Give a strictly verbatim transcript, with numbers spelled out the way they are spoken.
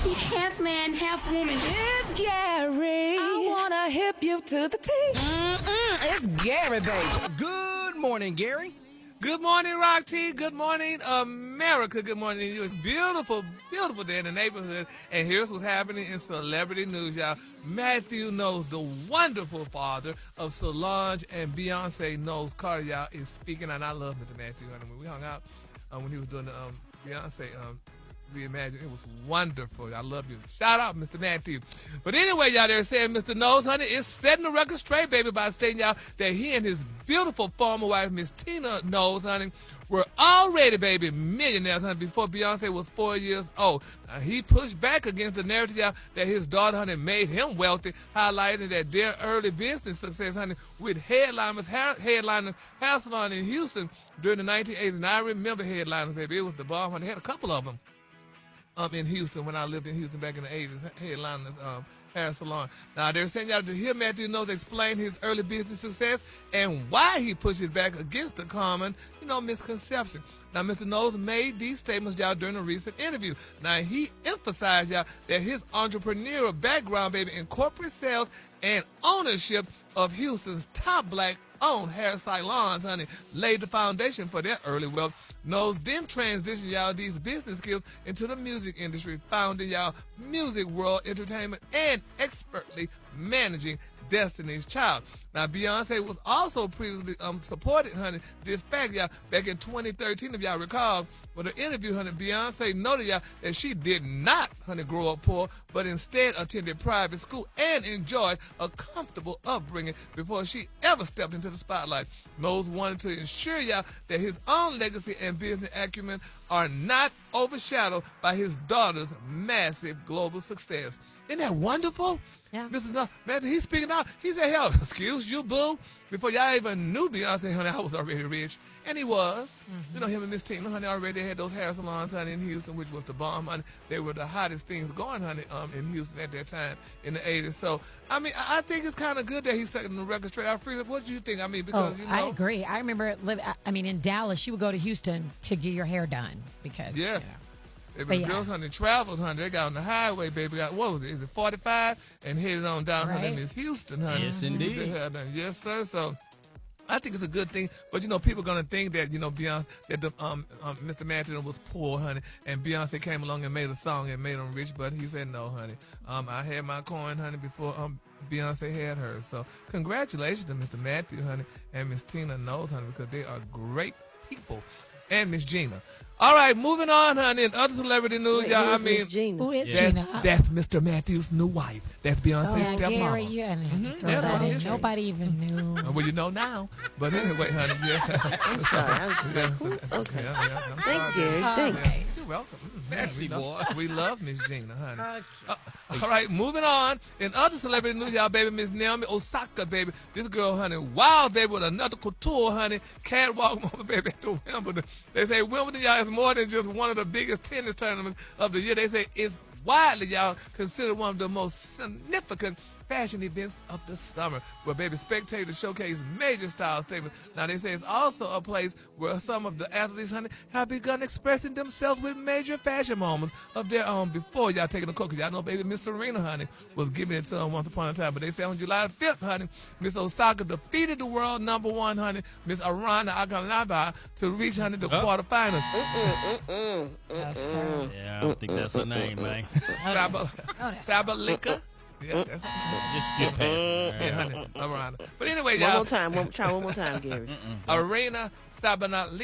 He's half man, half woman. It's Gary. I wanna hip you to the T. Mm-mm, it's Gary, baby. Good morning, Gary. Good morning, Rock T. Good morning, America. Good morning to you. It's beautiful, beautiful day in the neighborhood. And here's what's happening in celebrity news, y'all. Matthew Knowles, the wonderful father of Solange and Beyonce Knowles Carter, y'all, is speaking. And I love Mister Matthew. And when we hung out, um, when he was doing the um, Beyonce um, Reimagine, it was wonderful. I love you. Shout out, Mister Matthew. But anyway, y'all, they're saying Mister Knowles, honey, is setting the record straight, baby, by stating, y'all, that he and his beautiful former wife, Miss Tina Knowles, honey, were already, baby, millionaires, honey, before Beyonce was four years old. Now, he pushed back against the narrative, y'all, that his daughter, honey, made him wealthy, highlighting that their early business success, honey, with headliners, hair, headliners, hair salon in Houston during the nineteen eighties. And I remember headliners, baby. It was the bomb, honey. They had a couple of them. Um, in Houston, when I lived in Houston back in the eighties, headlining this um, hair salon. Now, they're saying y'all to hear Matthew Knowles explain his early business success and why he pushes back against the common, you know, misconception. Now, Mister Knowles made these statements, y'all, during a recent interview. Now, he emphasized, y'all, that his entrepreneurial background, baby, in corporate sales and ownership of Houston's top black-owned hair salons, honey, laid the foundation for their early wealth. Knowles then transitioned, y'all, these business skills into the music industry, founding, y'all, Music World Entertainment and expertly managing Destiny's Child. Now, Beyonce was also previously um, supported, honey, this fact, y'all, back in twenty thirteen, if y'all recall, with an interview, honey, Beyonce noted, y'all, that she did not, honey, grow up poor, but instead attended private school and enjoyed a comfortable upbringing before she ever stepped into the spotlight. Knowles wanted to ensure, y'all, that his own legacy and business acumen are not overshadowed by his daughter's massive global success. Isn't that wonderful? Yeah. Missus No, man, he's speaking out. He said, hell, excuse you, boo. Before y'all even knew Beyonce, honey, I was already rich. And he was. Mm-hmm. You know, him and Miss Tina, honey, already had those hair salons, honey, in Houston, which was the bomb, honey. They were the hottest things going, honey, um, in Houston at that time in the eighties. So, I mean, I, I think it's kind of good that he's setting the record straight out free. What do you think? I mean, because, oh, you know. I agree. I remember, live, I mean, in Dallas, you would go to Houston to get your hair done because. Yes. You know. Every yeah. girls, honey, traveled, honey. They got on the highway, baby. Got, what was it? Is it forty-five? And headed on down, right. honey, Miss Houston, honey. Yes, indeed. They had done. Yes, sir. So I think it's a good thing. But, you know, people are going to think that, you know, Beyonce, that the, um, um, Mister Matthew was poor, honey, and Beyonce came along and made a song and made him rich. But he said, no, honey. Um, I had my coin, honey, before um, Beyonce had hers. So congratulations to Mister Matthew, honey, and Miss Tina Knowles, honey, because they are great people. And Miss Gina. All right, moving on, honey. In other celebrity news, Wait, y'all, I who's mean, Miss Gina? Who is that's, Gina? that's Mister Matthews' new wife. That's Beyonce's Oh, stepmama. Gary, you didn't have to Mhm. throw Yeah, that no, in. history. Nobody even knew. Uh, Well, you know now. But anyway, honey, yeah. I'm sorry. I was just like, who? Okay. Yeah, yeah, I'm Thanks, sorry. Gary. All Thanks. right. You're welcome. Mhm. Messy we, love, boy. we love Miss Gina, honey. Okay. Uh, all right, moving on. In other celebrity news, y'all, baby, Miss Naomi Osaka, baby. This girl, honey, wild, baby, with another couture, honey. Catwalk moment, baby, at the Wimbledon. They say Wimbledon, y'all, is more than just one of the biggest tennis tournaments of the year. They say it's widely, y'all, considered one of the most significant fashion events of the summer, where baby spectators showcase major style statements. Now they say it's also a place where some of the athletes, honey, have begun expressing themselves with major fashion moments of their own before y'all taking a cook. Y'all know baby Miss Serena, honey, was giving it to them once upon a time. But they say on July fifth, honey, Miss Osaka defeated the world number one, honey, Miss Arana Aganaba, to reach, honey, the Oh. quarterfinals. Yes, sir. Yeah, I don't think that's her name, man. Saba- Oh, that's- Sabalenka. Yeah, that's Just skip past it. yeah, honey, Arana. But anyway, One y'all, more time. One, try one more time, Gary. Arena Sabalenka.